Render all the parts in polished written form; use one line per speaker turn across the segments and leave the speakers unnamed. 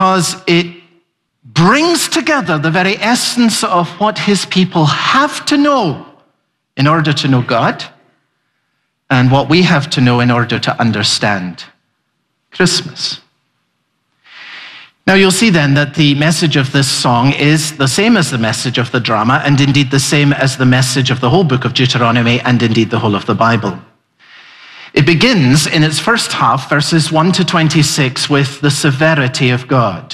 because it brings together the very essence of what his people have to know in order to know God and what we have to know in order to understand Christmas. Now you'll see then that the message of this song is the same as the message of the drama, and indeed the same as the message of the whole book of Deuteronomy, and indeed the whole of the Bible. It begins in its first half, verses 1 to 26, with the severity of God.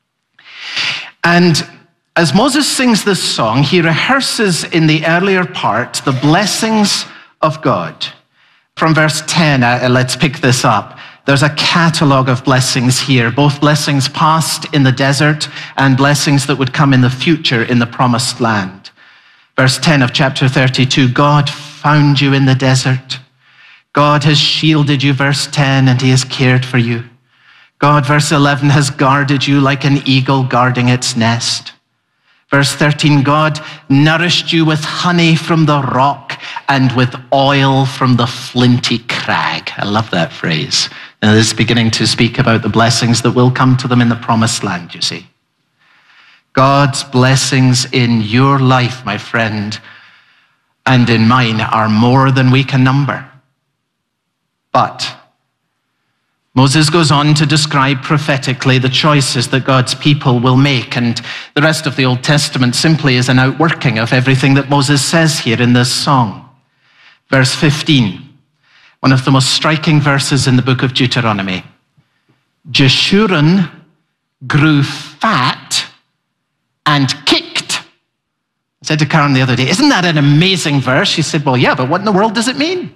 And as Moses sings this song, he rehearses in the earlier part the blessings of God. From verse 10, let's pick this up. There's a catalogue of blessings here, both blessings past in the desert and blessings that would come in the future in the promised land. Verse 10 of chapter 32, God found you in the desert. God has shielded you, verse 10, and he has cared for you. God, verse 11, has guarded you like an eagle guarding its nest. Verse 13, God nourished you with honey from the rock and with oil from the flinty crag. I love that phrase. And this is beginning to speak about the blessings that will come to them in the promised land, you see. God's blessings in your life, my friend, and in mine are more than we can number. But Moses goes on to describe prophetically the choices that God's people will make, and the rest of the Old Testament simply is an outworking of everything that Moses says here in this song. Verse 15, one of the most striking verses in the book of Deuteronomy. Jeshurun grew fat and kicked. I said to Karen the other day, isn't that an amazing verse? She said, well, yeah, but what in the world does it mean?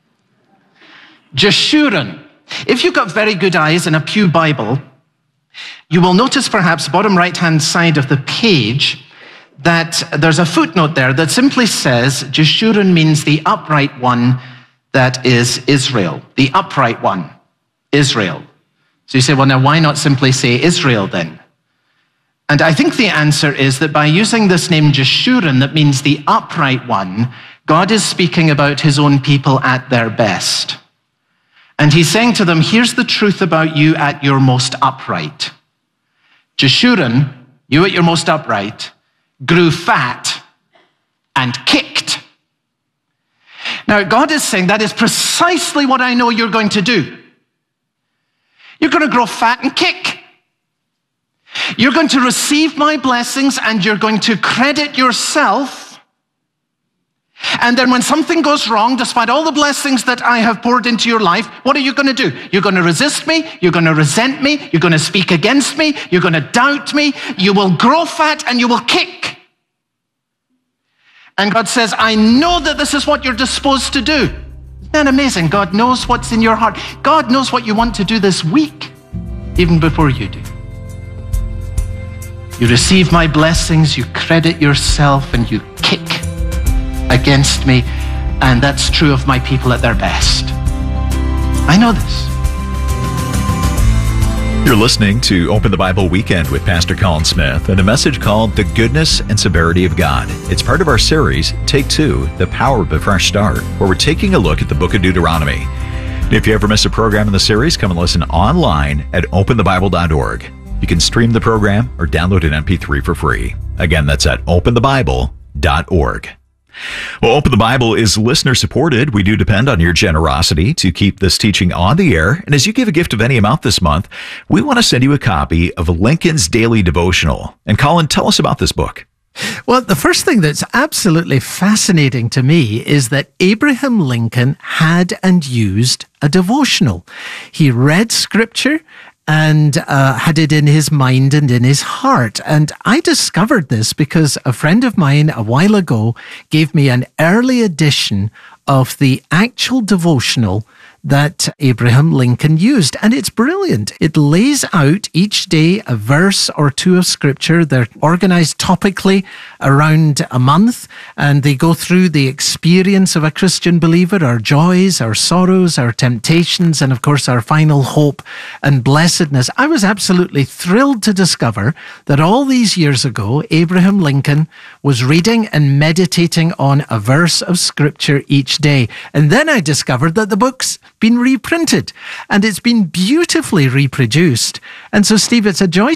Jeshurun. If you've got very good eyes in a Pew Bible, you will notice perhaps bottom right-hand side of the page that there's a footnote there that simply says Jeshurun means the upright one, that is Israel. The upright one, Israel. So you say, well, now why not simply say Israel then? And I think the answer is that by using this name Jeshurun, that means the upright one, God is speaking about his own people at their best. And he's saying to them, here's the truth about you at your most upright. Jeshurun, you at your most upright, grew fat and kicked. Now, God is saying that is precisely what I know you're going to do. You're going to grow fat and kick. You're going to receive my blessings and you're going to credit yourself. And then when something goes wrong, despite all the blessings that I have poured into your life, what are you going to do? You're going to resist me. You're going to resent me. You're going to speak against me. You're going to doubt me. You will grow fat and you will kick. And God says, I know that this is what you're disposed to do. Isn't that amazing? God knows what's in your heart. God knows what you want to do this week, even before you do. You receive my blessings, you credit yourself, and you kick against me. And that's true of my people at their best. I know this.
You're listening to Open the Bible Weekend with Pastor Colin Smith and a message called The Goodness and Severity of God. It's part of our series, Take Two, The Power of a Fresh Start, where we're taking a look at the book of Deuteronomy. And if you ever miss a program in the series, come and listen online at openthebible.org. You can stream the program or download an MP3 for free. Again, that's at openthebible.org. Well, Open the Bible is listener supported. We do depend on your generosity to keep this teaching on the air. And as you give a gift of any amount this month, we want to send you a copy of Lincoln's Daily Devotional. And Colin, tell us about this book.
Well, the first thing that's absolutely fascinating to me is that Abraham Lincoln had and used a devotional. He read scripture and had it in his mind and in his heart. And I discovered this because a friend of mine a while ago gave me an early edition of the actual devotional that Abraham Lincoln used. And it's brilliant. It lays out each day a verse or two of scripture. They're organized topically around a month, and they go through the experience of a Christian believer, our joys, our sorrows, our temptations, and of course our final hope and blessedness. I was absolutely thrilled to discover that all these years ago, Abraham Lincoln was reading and meditating on a verse of Scripture each day. And then I discovered that the book's been reprinted, and it's been beautifully reproduced. And so, Steve, it's a joy